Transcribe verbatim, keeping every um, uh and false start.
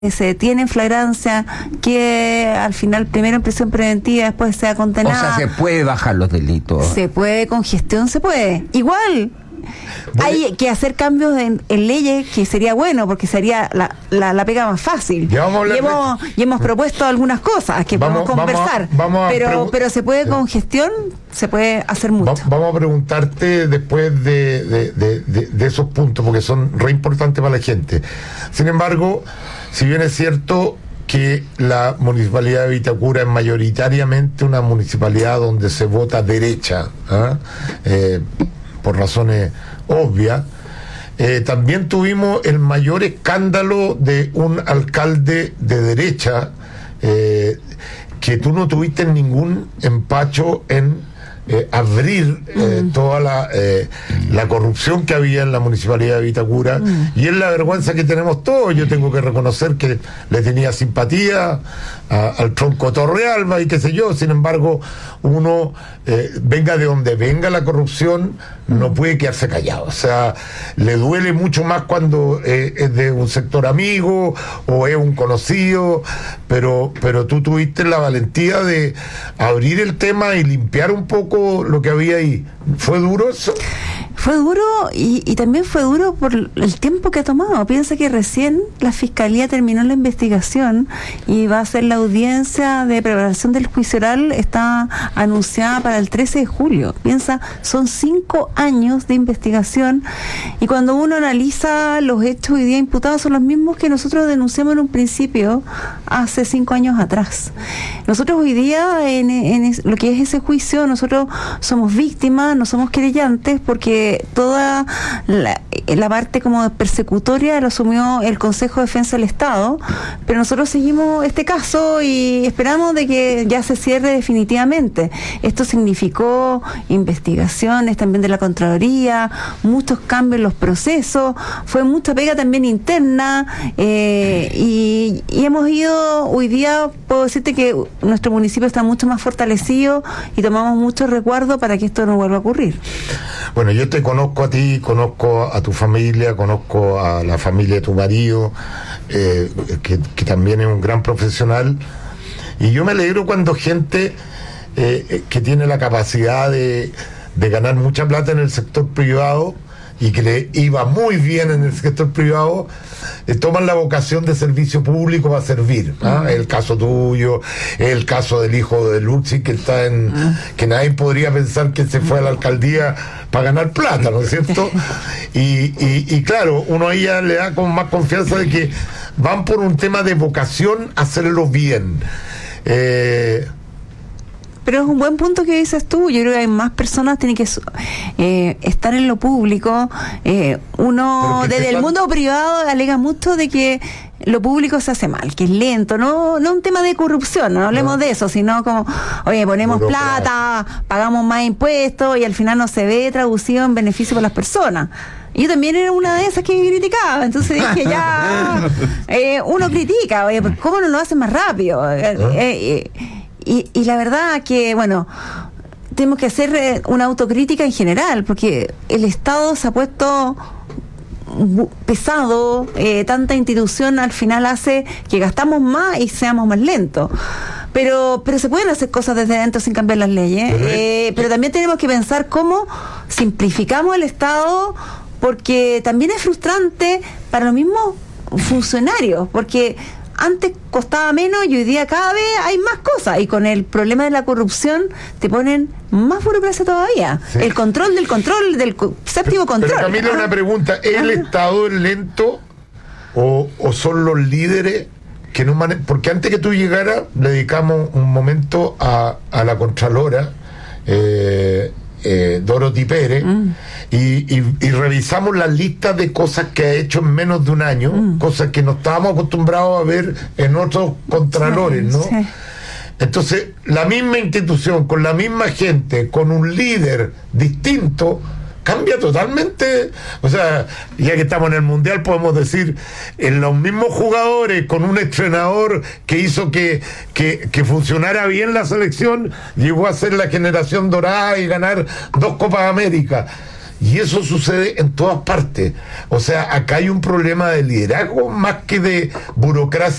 se detiene en flagrancia, que al final primero en prisión preventiva, después sea condenada. O sea, se puede bajar los delitos. Se puede, con gestión se puede. Igual, hay que hacer cambios en, en leyes, que sería bueno, porque sería la, la, la pega más fácil. Ya vamos a y, hemos, de... y hemos propuesto algunas cosas que vamos, podemos conversar. Vamos a, vamos a pero, pero se puede con gestión, se puede hacer mucho. Va, vamos a preguntarte después de, de, de, de, de esos puntos, porque son re importantes para la gente. Sin embargo, si bien es cierto que la municipalidad de Vitacura es mayoritariamente una municipalidad donde se vota derecha, ¿eh? Eh, por razones obvias, eh, también tuvimos el mayor escándalo de un alcalde de derecha, eh, que tú no tuviste ningún empacho en Eh, abrir eh, mm. toda la, eh, la corrupción que había en la municipalidad de Vitacura, mm. y es la vergüenza que tenemos todos. Yo tengo que reconocer que le tenía simpatía a, al tronco Torrealba y qué sé yo. Sin embargo, uno eh, venga de donde venga la corrupción, mm. no puede quedarse callado. O sea, le duele mucho más cuando eh, es de un sector amigo o es un conocido, pero, pero tú tuviste la valentía de abrir el tema y limpiar un poco lo que había ahí. ¿Fue duro eso? Fue duro y, y también fue duro por el tiempo que ha tomado. Piensa que recién la Fiscalía terminó la investigación y va a ser la audiencia de preparación del juicio oral, está anunciada para el trece de julio. Piensa, son cinco años de investigación, y cuando uno analiza los hechos hoy día imputados son los mismos que nosotros denunciamos en un principio hace cinco años atrás. Nosotros hoy día en, en lo que es ese juicio, nosotros somos víctimas, no somos querellantes, porque toda la, la parte como persecutoria lo asumió el Consejo de Defensa del Estado, pero nosotros seguimos este caso y esperamos de que ya se cierre definitivamente. Esto significó investigaciones también de la Contraloría, muchos cambios en los procesos, fue mucha pega también interna, eh, y, y hemos ido, hoy día puedo decirte que nuestro municipio está mucho más fortalecido y tomamos mucho resguardo para que esto no vuelva a ocurrir. Bueno, yo te conozco a ti, conozco a tu familia, conozco a la familia de tu marido, eh, que, que también es un gran profesional, y yo me alegro cuando gente eh, que tiene la capacidad de, de ganar mucha plata en el sector privado y que le iba muy bien en el sector privado, eh, toman la vocación de servicio público para servir. ¿Ah? Uh-huh. El caso tuyo, el caso del hijo de Luchi, que está en, uh-huh. que nadie podría pensar que se fue a la alcaldía para ganar plata, ¿no es cierto? Y, y, y claro, uno a ella le da con más confianza de que van por un tema de vocación a hacerlo bien. Eh, Pero es un buen punto que dices tú. Yo creo que hay más personas tienen que eh, estar en lo público. Eh, uno desde el mundo privado alega mucho de que lo público se hace mal, que es lento, no no un tema de corrupción, no hablemos no. de eso, sino como, oye, ponemos Puro plata, plata, pagamos más impuestos y al final no se ve traducido en beneficio para las personas. Yo también era una de esas que criticaba, entonces dije ya, eh, uno critica, oye, ¿cómo no lo hacen más rápido? Eh, eh, Y, y la verdad que, bueno, tenemos que hacer eh, una autocrítica en general, porque el Estado se ha puesto pesado, eh, tanta institución al final hace que gastamos más y seamos más lentos. Pero pero se pueden hacer cosas desde dentro sin cambiar las leyes, eh, pero también tenemos que pensar cómo simplificamos el Estado, porque también es frustrante para los mismos funcionarios, porque antes costaba menos y hoy día cada vez hay más cosas, y con el problema de la corrupción te ponen más burocracia todavía. Sí. El control del control del co- séptimo pero, control. Pero Camila, ¿ah? Una pregunta, ¿es el Estado es lento o, o son los líderes que no manejan? Porque antes que tú llegaras le dedicamos un momento a, a la Contralora, eh, Eh, Dorothy Pérez, mm. y, y, y revisamos las listas de cosas que ha hecho en menos de un año, mm. cosas que no estábamos acostumbrados a ver en otros contralores, ¿no? Sí. Entonces, la misma institución, con la misma gente, con un líder distinto, cambia totalmente. O sea, ya que estamos en el Mundial, podemos decir, en los mismos jugadores, con un entrenador que hizo que, que, que funcionara bien la selección, llegó a ser la generación dorada y ganar dos Copas América. Y eso sucede en todas partes. O sea, acá hay un problema de liderazgo más que de burocracia